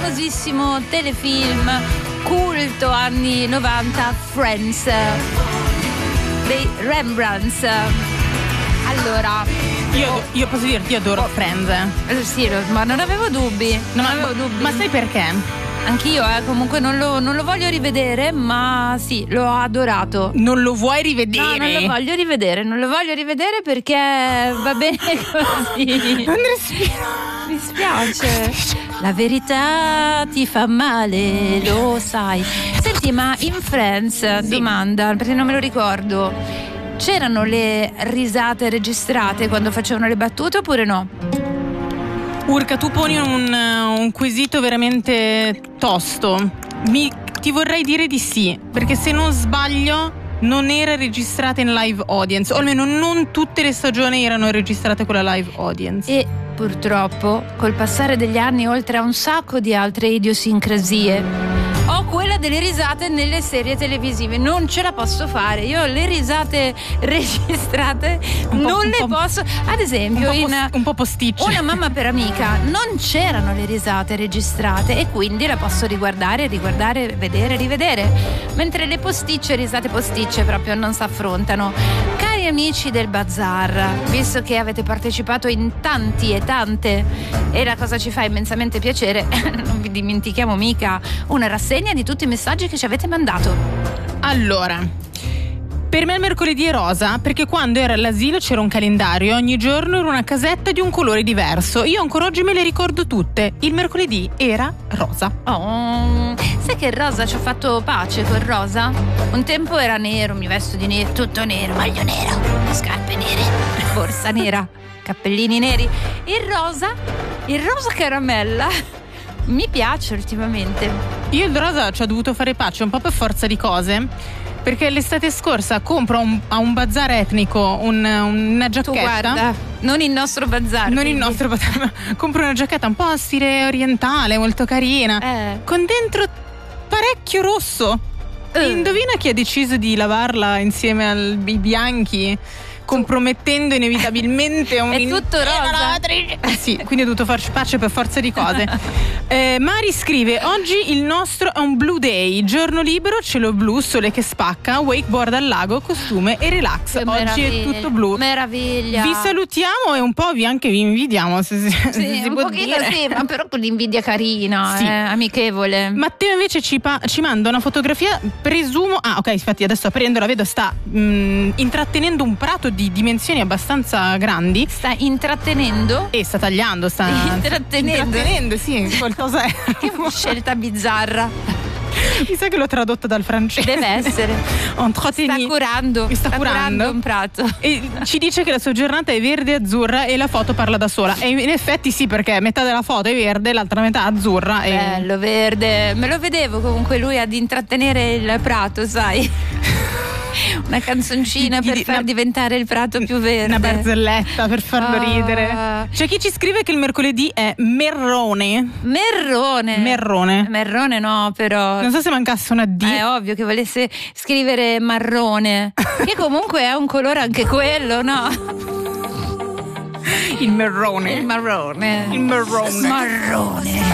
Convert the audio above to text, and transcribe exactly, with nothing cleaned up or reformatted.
famosissimo telefilm culto anni novanta, Friends, dei Rembrandts. Allora, io, io posso dirti, io adoro Friends. Eh, sì, ma non avevo dubbi. Non ma, avevo dubbi. Ma sai perché? Anch'io, eh, comunque non lo, non lo voglio rivedere, ma sì, l'ho adorato. Non lo vuoi rivedere? No, non lo voglio rivedere, non lo voglio rivedere perché va bene così. Non respiro. Mi spiace. La verità ti fa male, lo sai. Senti, ma in Friends, sì. domanda, perché non me lo ricordo, c'erano le risate registrate quando facevano le battute oppure no? Urca, tu poni un, un quesito veramente tosto. Mi, ti vorrei dire di sì, perché se non sbaglio non era registrata in live audience, o almeno non tutte le stagioni erano registrate con la live audience. E purtroppo col passare degli anni, oltre a un sacco di altre idiosincrasie, ho quella delle risate nelle serie televisive. Non ce la posso fare. Io le risate registrate non le posso. Ad esempio, un po', in un po' posticce. Una mamma per amica non c'erano le risate registrate e quindi la posso riguardare, riguardare, vedere, rivedere. Mentre le posticce, risate posticce proprio non si affrontano. Cari amici del Bazar, visto che avete partecipato in tanti e tante e la cosa ci fa immensamente piacere, non vi dimentichiamo mica una rassegna di tutti i messaggi che ci avete mandato. Allora, per me il mercoledì è rosa perché quando ero all'asilo c'era un calendario, ogni giorno era una casetta di un colore diverso. Io ancora oggi me le ricordo tutte. Il mercoledì era rosa. Oh, sai che il rosa ci ho fatto pace col rosa? Un tempo era nero, mi vesto di nero, tutto nero, maglio nero, scarpe nere, borsa nera, cappellini neri. Il rosa, il rosa caramella mi piace ultimamente. Io il rosa ci ho dovuto fare pace un po' per forza di cose, perché l'estate scorsa compro un, a un bazar etnico un, una giacchetta. Tu guarda, non il nostro bazar. Non quindi. il nostro bazar, ma compro una giacchetta un po' a stile orientale, molto carina, eh. con dentro parecchio rosso. Uh. E indovina chi ha deciso di lavarla insieme ai bianchi, compromettendo inevitabilmente un è tutto rosa. Eh sì, quindi ho dovuto farci pace per forza di cose. eh, Mari scrive: oggi il nostro è un blue day, giorno libero, cielo blu, sole che spacca, wakeboard al lago, costume e relax. Che oggi è tutto blu. Meraviglia. Vi salutiamo e un po' vi anche vi invidiamo, se, se, sì, se si un può pochino dire. sì, ma però con l'invidia carina, sì. eh, amichevole. Matteo invece ci, pa- ci manda una fotografia, presumo. Ah, ok, infatti adesso aprendo la vedo, sta mh, intrattenendo un prato di dimensioni abbastanza grandi. Sta intrattenendo? E sta tagliando, sta intrattenendo. Intrattenendo, sì, qualcosa è. Che scelta bizzarra. Mi sa che l'ho tradotto dal francese. Deve essere. Sta curando. Mi sta, sta curando. curando un prato. E ci dice che la sua giornata è verde e azzurra e la foto parla da sola. E in effetti sì, perché metà della foto è verde, l'altra metà azzurra. E... bello, verde. Me lo vedevo comunque lui ad intrattenere il prato, sai. Una canzoncina per far una, diventare il prato più verde. Una barzelletta per farlo oh. ridere. C'è chi ci scrive che il mercoledì è merrone. Merrone. Merrone. Merrone no, però. Non so se mancasse una D. È ovvio che volesse scrivere marrone. Che comunque è un colore anche quello, no? Il merrone. Il marrone. Il marrone. Marrone.